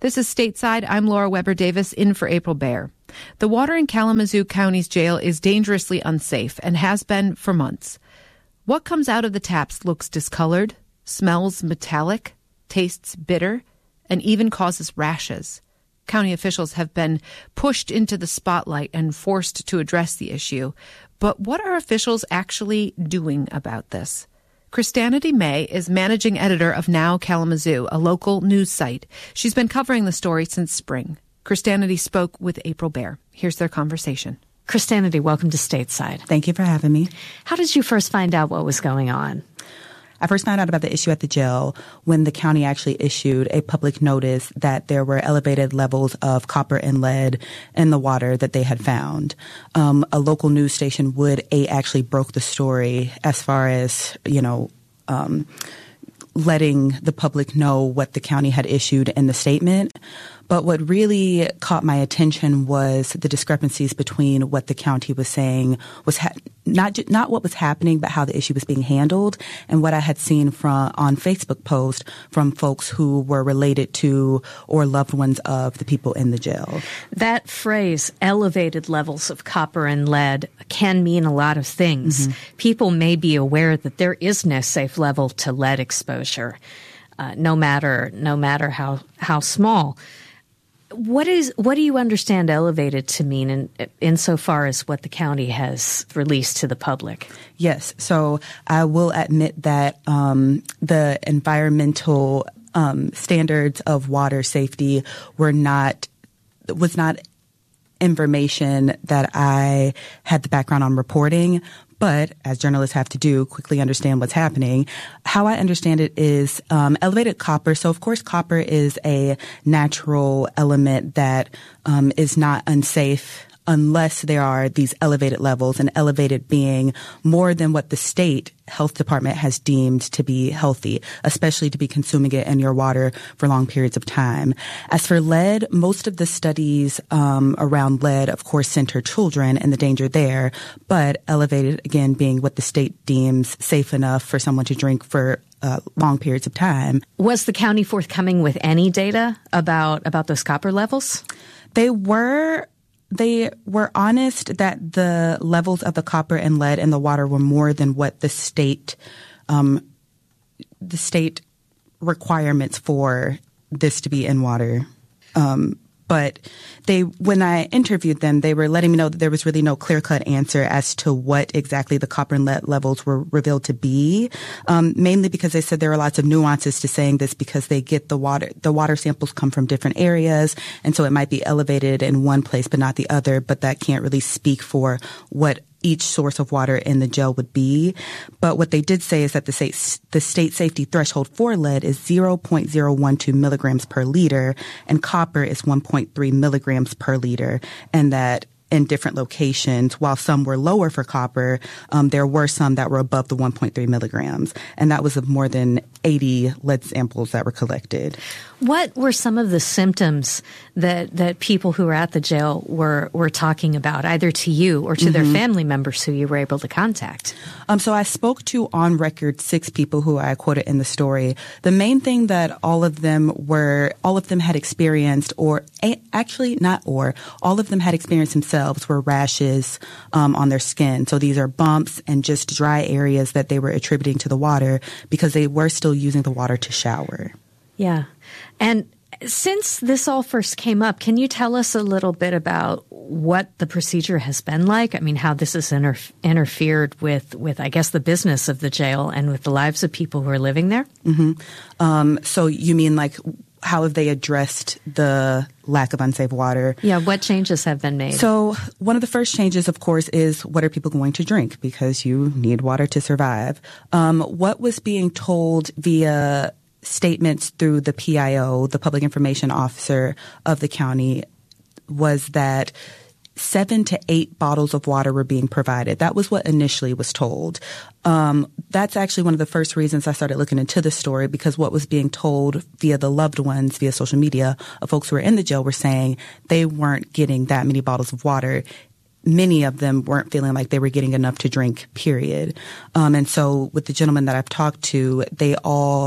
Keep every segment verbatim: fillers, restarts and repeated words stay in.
This is Stateside. I'm Laura Weber Davis, in for April Baer. The water in Kalamazoo County's jail is dangerously unsafe and has been for months. What comes out of the taps looks discolored, smells metallic, tastes bitter, and even causes rashes. County officials have been pushed into the spotlight and forced to address the issue. But what are officials actually doing about this? Christianity May is managing editor of Now Kalamazoo, a local news site. She's been covering the story since spring. Christianity spoke with April Baer. Here's their conversation. Christianity, welcome to Stateside. Thank you for having me. How did you first find out what was going on? I first found out about the issue at the jail when the county actually issued a public notice that there were elevated levels of copper and lead in the water that they had found. Um, a local news station, Wood eight, actually broke the story as far as, you know, um, letting the public know what the county had issued in the statement. But what really caught my attention was the discrepancies between what the county was saying was ha- not ju- not what was happening, but how the issue was being handled, and what I had seen from on Facebook posts from folks who were related to or loved ones of the people in the jail. That phrase, elevated levels of copper and lead, can mean a lot of things. Mm-hmm. People may be aware that there is no safe level to lead exposure, uh, no matter no matter how how small. What is what do you understand elevated to mean in insofar as what the county has released to the public? Yes. So I will admit that um, the environmental um, standards of water safety were not was not information that I had the background on reporting. But as journalists have to do, quickly understand what's happening. How I understand it is um, elevated copper. So, of course, copper is a natural element that um, is not unsafe unless there are these elevated levels, and elevated being more than what the state health department has deemed to be healthy, especially to be consuming it in your water for long periods of time. As for lead, most of the studies um, around lead, of course, center children and the danger there, but elevated, again, being what the state deems safe enough for someone to drink for uh, long periods of time. Was the county forthcoming with any data about, about those copper levels? They were... They were honest that the levels of the copper and lead in the water were more than what the state, um, the state requirements for this to be in water. Um, but they, when I interviewed them, they were letting me know that there was really no clear-cut answer as to what exactly the copper and lead levels were revealed to be. Um, mainly because they said there are lots of nuances to saying this because they get the water, the water samples come from different areas, and so it might be elevated in one place but not the other. But that can't really speak for what each source of water in the jail would be. But what they did say is that the state, the state safety threshold for lead is zero point zero one two milligrams per liter, and copper is one point three milligrams per liter, and that in different locations, while some were lower for copper, um, there were some that were above the one point three milligrams, and that was of more than eighty lead samples that were collected. What were some of the symptoms that, that people who were at the jail were, were talking about, either to you or to mm-hmm. their family members who you were able to contact? Um, so I spoke to, on record, six people who I quoted in the story. The main thing that all of them were, all of them had experienced, or actually not or, all of them had experienced themselves were rashes um, on their skin. So these are bumps and just dry areas that they were attributing to the water because they were still using the water to shower. Yeah. And since this all first came up, can you tell us a little bit about what the procedure has been like? I mean, how this has inter- interfered with, with, I guess, the business of the jail and with the lives of people who are living there? Mm-hmm. Um, so you mean like how have they addressed the lack of unsafe water? Yeah, what changes have been made? So one of the first changes, of course, is what are people going to drink? Because you need water to survive. Um, what was being told via statements through the P I O, the public information officer of the county, was that seven to eight bottles of water were being provided. That was what initially was told. Um, that's actually one of the first reasons I started looking into the story, because what was being told via the loved ones, via social media, of folks who were in the jail were saying they weren't getting that many bottles of water. Many of them weren't feeling like they were getting enough to drink, period. Um, and so with the gentlemen that I've talked to, they all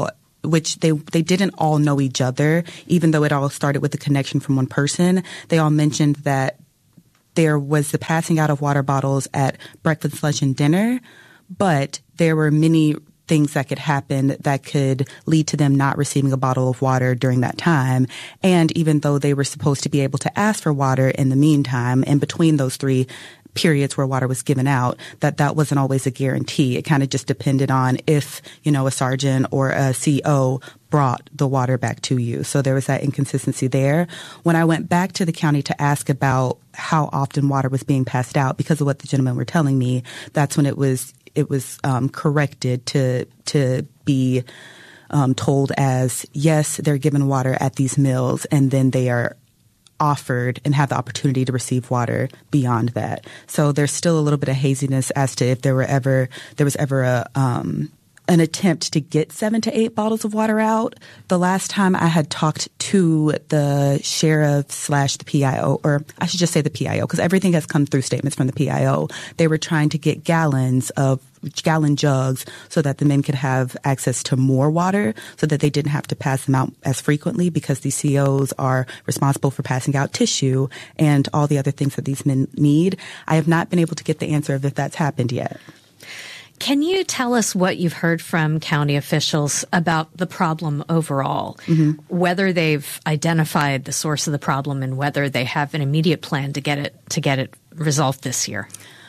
which they they didn't all know each other, even though it all started with a connection from one person. They all mentioned that there was the passing out of water bottles at breakfast, lunch, and dinner, but there were many things that could happen that could lead to them not receiving a bottle of water during that time. And even though they were supposed to be able to ask for water in the meantime, in between those three periods where water was given out, that that wasn't always a guarantee. It kind of just depended on if, you know, a sergeant or a C O brought the water back to you. So there was that inconsistency there. When I went back to the county to ask about how often water was being passed out, because of what the gentlemen were telling me, that's when it was it was um, corrected to to be um, told as, yes, they're given water at these mills, and then they are offered and have the opportunity to receive water beyond that. So there's still a little bit of haziness as to if there were ever there was ever a um, an attempt to get seven to eight bottles of water out. The last time I had talked to the sheriff slash the P I O, or I should just say the P I O, because everything has come through statements from the P I O. They were trying to get gallons of gallon jugs so that the men could have access to more water, so that they didn't have to pass them out as frequently, because these C Os are responsible for passing out tissue and all the other things that these men need. I have not been able to get the answer of if that's happened yet. Can you tell us what you've heard from county officials about the problem overall, mm-hmm. whether they've identified the source of the problem and whether they have an immediate plan to get it to get it resolved this year?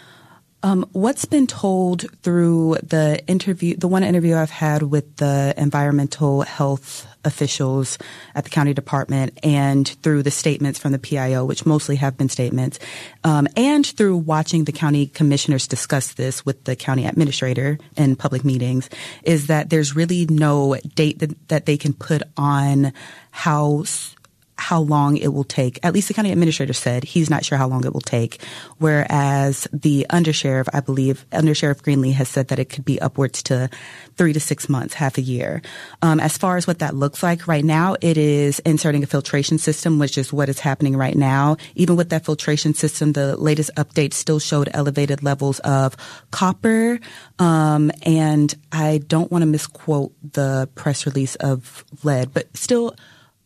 Um, what's been told through the interview, the one interview I've had with the environmental health officials at the county department, and through the statements from the P I O, which mostly have been statements, um, and through watching the county commissioners discuss this with the county administrator in public meetings, is that there's really no date that, that they can put on how how long it will take. At least the county administrator said he's not sure how long it will take, whereas the undersheriff, I believe, Undersheriff Greenlee has said that it could be upwards to three to six months, half a year. Um, as far as what that looks like right now, it is inserting a filtration system, which is what is happening right now. Even with that filtration system, the latest update still showed elevated levels of copper. Um, and I don't want to misquote the press release of lead, but still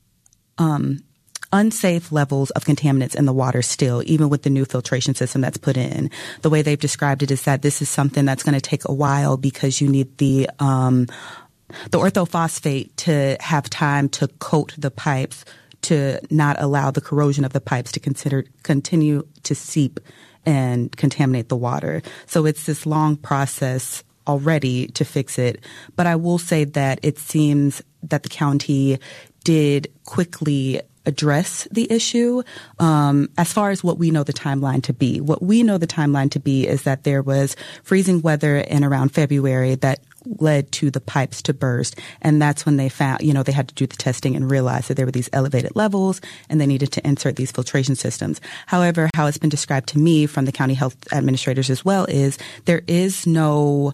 Um, unsafe levels of contaminants in the water still, even with the new filtration system that's put in. The way they've described it is that this is something that's going to take a while, because you need the um, the orthophosphate to have time to coat the pipes to not allow the corrosion of the pipes to consider continue to seep and contaminate the water. So it's this long process already to fix it. But I will say that it seems that the county did quickly address the issue. Um, as far as what we know the timeline to be, what we know the timeline to be is that there was freezing weather in around February that led to the pipes to burst. And that's when they found, you know, they had to do the testing and realize that there were these elevated levels and they needed to insert these filtration systems. However, how it's been described to me from the county health administrators as well is there is no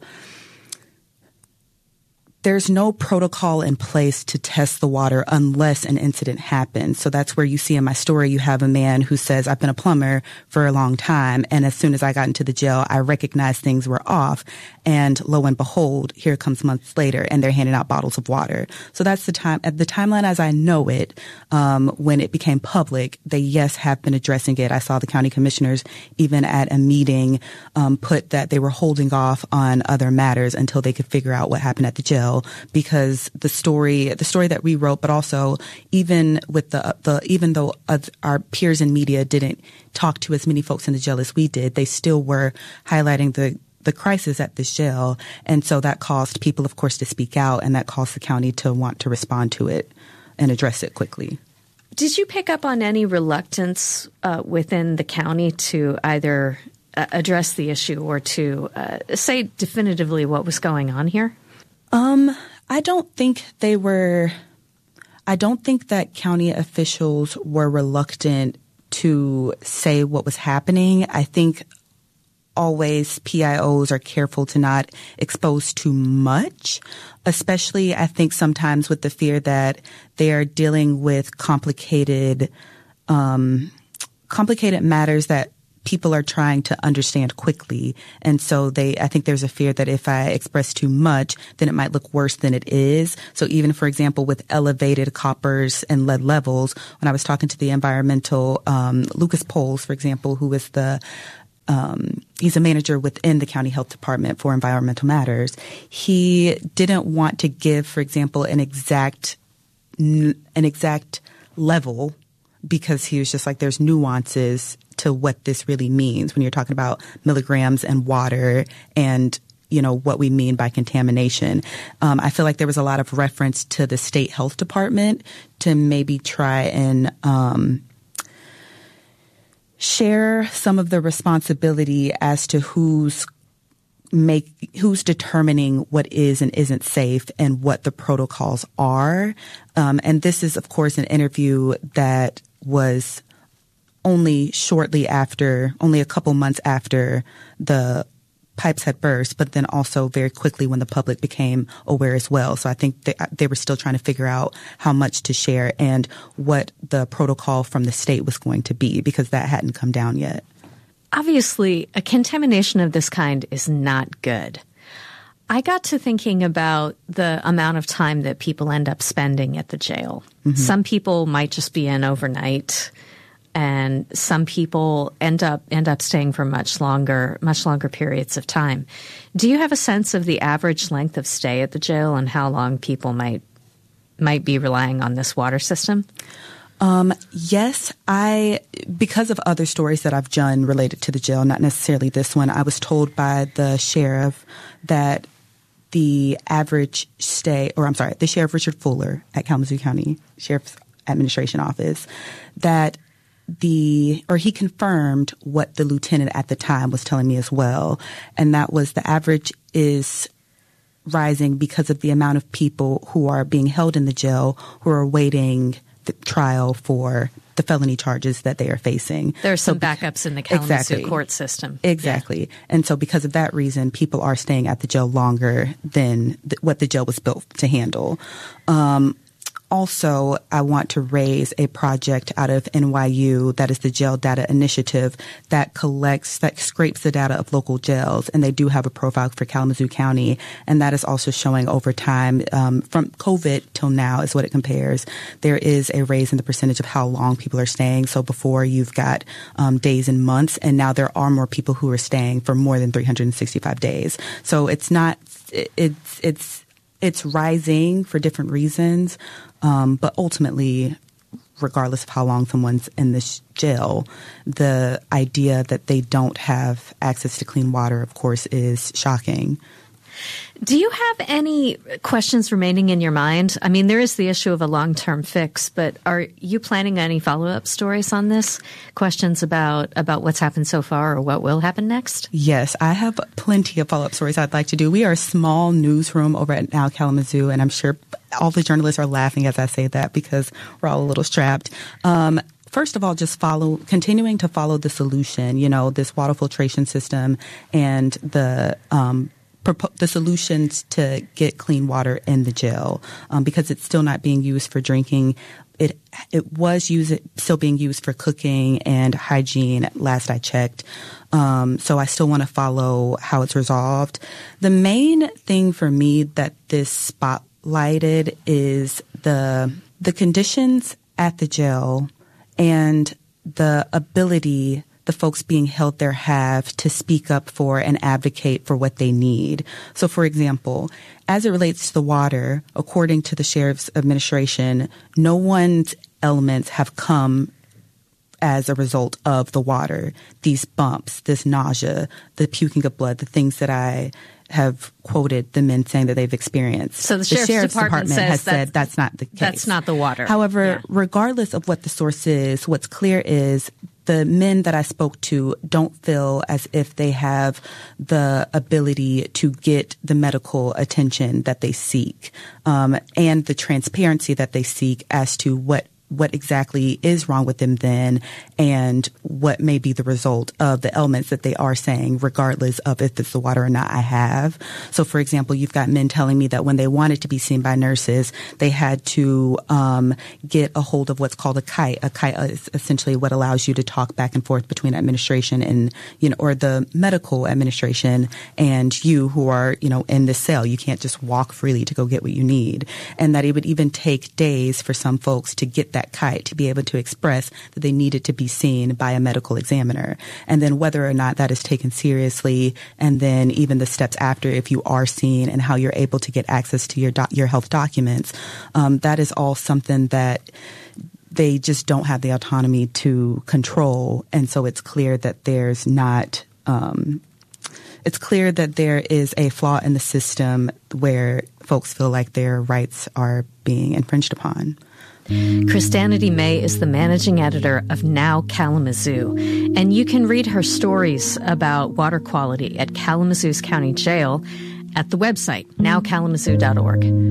There's no protocol in place to test the water unless an incident happens. So that's where you see in my story, you have a man who says, I've been a plumber for a long time. And as soon as I got into the jail, I recognized things were off. And lo and behold, here comes months later, and they're handing out bottles of water. So that's the time, at the timeline as I know it, um, when it became public, they, yes, have been addressing it. I saw the county commissioners, even at a meeting, um, put that they were holding off on other matters until they could figure out what happened at the jail. Because the story, the story that we wrote, but also even with the, the, even though our peers in media didn't talk to as many folks in the jail as we did, they still were highlighting the, the crisis at this jail. And so that caused people, of course, to speak out, and that caused the county to want to respond to it and address it quickly. Did you pick up on any reluctance uh, within the county to either uh, address the issue or to uh, say definitively what was going on here? Um, I don't think they were, I don't think that county officials were reluctant to say what was happening. I think always P I Os are careful to not expose too much, especially I think sometimes with the fear that they are dealing with complicated, um, complicated matters that people are trying to understand quickly. And so they, I think there's a fear that if I express too much, then it might look worse than it is. So even, for example, with elevated coppers and lead levels, when I was talking to the environmental, um, Lucas Poles, for example, who is the Um, he's a manager within the county health department for environmental matters. He didn't want to give, for example, an exact, an exact level because he was just like, there's nuances to what this really means when you're talking about milligrams and water and, you know, what we mean by contamination. Um, I feel like there was a lot of reference to the state health department to maybe try and, um, share some of the responsibility as to who's make who's determining what is and isn't safe and what the protocols are. Um, and this is, of course, an interview that was only shortly after, only a couple months after the pipes had burst, but then also very quickly when the public became aware as well. So I think they, they were still trying to figure out how much to share and what the protocol from the state was going to be, because that hadn't come down yet. Obviously, a contamination of this kind is not good. I got to thinking about the amount of time that people end up spending at the jail. Mm-hmm. Some people might just be in overnight, and some people end up end up staying for much longer, much longer periods of time. Do you have a sense of the average length of stay at the jail and how long people might might be relying on this water system? Um, yes, I, because of other stories that I've done related to the jail, not necessarily this one, I was told by the sheriff that the average stay, or I'm sorry, the Sheriff Richard Fuller at Kalamazoo County Sheriff's Administration Office, that the, or he confirmed what the lieutenant at the time was telling me as well. And that was the average is rising because of the amount of people who are being held in the jail who are awaiting the trial for the felony charges that they are facing. There's some so, backups in the Kalamazoo exactly, court system. Exactly. Yeah. And so because of that reason, people are staying at the jail longer than th- what the jail was built to handle. Um, Also, I want to raise a project out of N Y U that is the Jail Data Initiative that collects, that scrapes the data of local jails. And they do have a profile for Kalamazoo County. And that is also showing over time, um, from COVID till now is what it compares. There is a raise in the percentage of how long people are staying. So before you've got um, days and months, and now there are more people who are staying for more than three hundred sixty-five days. So it's not, it's, it's, it's rising for different reasons. Um, but ultimately, regardless of how long someone's in this jail, the idea that they don't have access to clean water, of course, is shocking. Do you have any questions remaining in your mind? I mean, there is the issue of a long-term fix, but are you planning any follow-up stories on this? Questions about, about what's happened so far or what will happen next? Yes, I have plenty of follow-up stories I'd like to do. We are a small newsroom over at Now Kalamazoo, and I'm sure all the journalists are laughing as I say that because we're all a little strapped. Um, First of all, just follow, continuing to follow the solution, you know, this water filtration system and the um the solutions to get clean water in the jail, um, because it's still not being used for drinking. It it was used, still being used for cooking and hygiene last I checked. Um, so I still want to follow how it's resolved. The main thing for me that this spotlighted is the the conditions at the jail and the ability the folks being held there have to speak up for and advocate for what they need. So, for example, as it relates to the water, according to the Sheriff's Administration, no one's elements have come as a result of the water. These bumps, this nausea, the puking of blood, the things that I have quoted the men saying that they've experienced. So the, the Sheriff's, Sheriff's Department, Department has said that's not the case. That's not the water. However, yeah. regardless of what the source is, what's clear is the men that I spoke to don't feel as if they have the ability to get the medical attention that they seek, um, and the transparency that they seek as to what what exactly is wrong with them then and what may be the result of the elements that they are saying, regardless of if it's the water or not I have. So, for example, you've got men telling me that when they wanted to be seen by nurses, they had to um, get a hold of what's called a kite. A kite is essentially what allows you to talk back and forth between administration and, you know, or the medical administration and you who are, you know, in the cell. You can't just walk freely to go get what you need. And that it would even take days for some folks to get that kite, to be able to express that they needed to be seen by a medical examiner. And then whether or not that is taken seriously, and then even the steps after if you are seen and how you're able to get access to your doc- your health documents, um, that is all something that they just don't have the autonomy to control. And so it's clear that there's not um, it's clear that there is a flaw in the system where folks feel like their rights are being infringed upon. Kristanity May is the managing editor of Now Kalamazoo, and you can read her stories about water quality at Kalamazoo's County Jail at the website now kalamazoo dot org.